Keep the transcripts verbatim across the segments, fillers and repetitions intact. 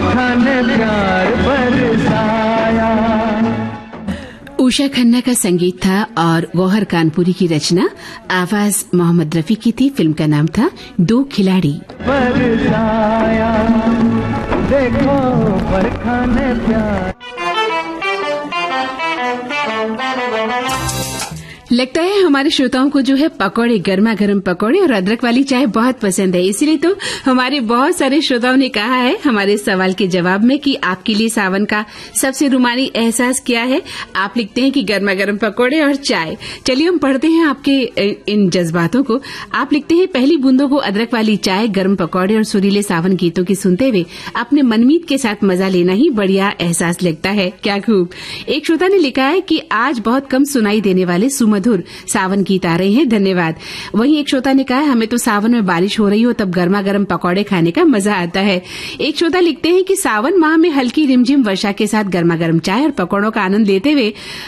बरखा ने प्यार बरसाया। उषा खन्ना का संगीत था और गौहर कानपुरी की रचना, आवाज मोहम्मद रफी की थी। फिल्म का नाम था दो खिलाड़ी। बरसाया देखो बरखा ने प्यार। लगता है हमारे श्रोताओं को जो है पकौड़े, गर्मा गर्म पकौड़े और अदरक वाली चाय बहुत पसंद है। इसीलिए तो हमारे बहुत सारे श्रोताओं ने कहा है हमारे सवाल के जवाब में कि आपके लिए सावन का सबसे रुमानी एहसास क्या है। आप लिखते हैं कि गर्मा गर्म पकौड़े और चाय। चलिए हम पढ़ते हैं आपके इन जज्बातों को। आप लिखते हैं पहली बूंदों को अदरक वाली चाय, गर्म पकौड़े और सुरीले सावन गीतों की सुनते हुए अपने मनमीत के साथ मजा लेना ही बढ़िया एहसास लगता है। क्या खूब। एक श्रोता ने लिखा है कि आज बहुत कम सुनाई देने वाले सुमधुर सावन गीत आ रहे हैं, धन्यवाद। वहीं एक श्रोता ने कहा है हमें तो सावन में बारिश हो रही हो तब गर्मा गर्म पकौड़े खाने का मजा आता है। एक श्रोता लिखते हैं कि सावन माह में हल्की रिमझिम वर्षा के साथ गर्मा गर्म चाय और पकौड़ों का आनंद लेते हुए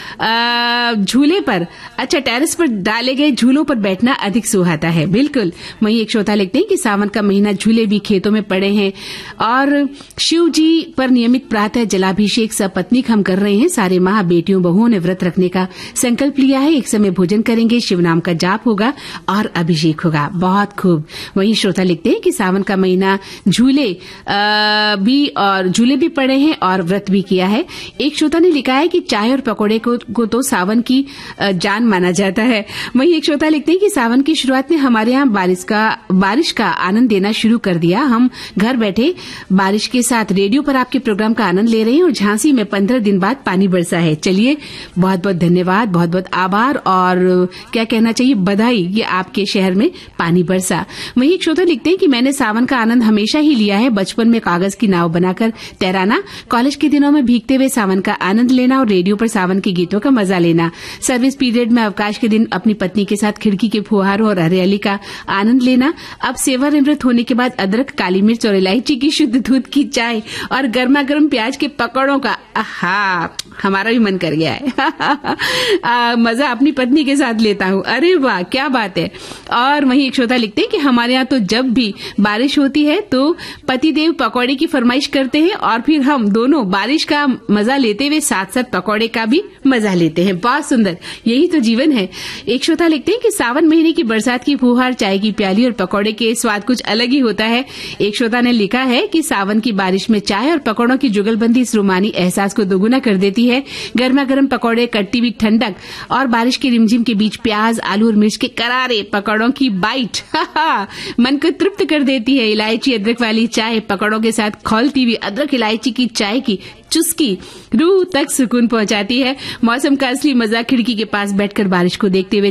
झूले पर, अच्छा टेरेस पर डाले गए झूलों पर बैठना अधिक सुहाता है। बिल्कुल। वहीं एक श्रोता लिखते हैं कि सावन का महीना झूले भी खेतों में पड़े हैं और शिव जी पर नियमित प्रातः जलाभिषेक सपत्नीक हम कर रहे हैं। सारे माह बेटियों बहुओं ने व्रत रखने का संकल्प लिया है। एक समय भोजन करेंगे, शिव नाम का जाप होगा और अभिषेक होगा। बहुत खूब। वहीं श्रोता लिखते हैं कि सावन का महीना झूले भी और झूले भी पड़े हैं और व्रत भी किया है। एक श्रोता ने लिखा है कि चाय और पकौड़े को, को तो सावन की जान माना जाता है। वहीं एक श्रोता लिखते हैं कि सावन की शुरुआत में हमारे यहाँ बारिश का बारिश का आनंद देना शुरू कर दिया। हम घर बैठे बारिश के साथ रेडियो पर आपके प्रोग्राम का आनंद ले रहे हैं और झांसी में पंद्रह दिन बाद पानी बरसा है। चलिए बहुत बहुत धन्यवाद, बहुत बहुत आभार और क्या कहना चाहिए, बधाई, ये आपके शहर में पानी बरसा। वहीं एक श्रोता लिखते हैं कि मैंने सावन का आनंद हमेशा ही लिया है। बचपन में कागज की नाव बनाकर तैराना, कॉलेज के दिनों में भीगते हुए सावन का आनंद लेना और रेडियो पर सावन के गीतों का मजा लेना। सर्विस पीरियड में अवकाश के दिन अपनी पत्नी के साथ खिड़की के फुहारों और हरियाली का आनंद लेना। अब सेवा निवृत्त होने के बाद अदरक, काली मिर्च और इलायची की शुद्ध दूध की चाय और गर्मा गर्म प्याज के पकौड़ों का, आहा, हमारा भी मन कर गया है। मजा अपनी पत्नी के साथ लेता हूँ। अरे वाह, क्या बात है। और वहीं एक श्रोता लिखते हैं कि हमारे यहाँ तो जब भी बारिश होती है तो पतिदेव पकौड़े की फरमाइश करते हैं और फिर हम दोनों बारिश का मजा लेते हुए साथ साथ पकौड़े का भी मजा लेते हैं। बहुत सुंदर, यही तो जीवन है। एक श्रोता लिखते हैं कि सावन महीने की बरसात की फुहार, चाय की प्याली और पकौड़े के स्वाद कुछ अलग ही होता है। एक श्रोता ने लिखा है कि सावन की बारिश में चाय और पकौड़ों की जुगलबंदी इस रोमानी एहसास को दोगुना कर देती है। गर्मा गर्म पकौड़े, कट्टी हुई ठंडक और बारिश की रिमझिम के बीच प्याज, आलू और मिर्च के करारे पकौड़ों की बाइट मन को तृप्त कर देती है। इलायची अदरक वाली चाय पकौड़ों के साथ खौलती हुई अदरक इलायची की चाय की चुस्की रूह तक सुकून पहुंचाती है। मौसम का असली मजा खिड़की के पास बैठकर बारिश को देखते हुए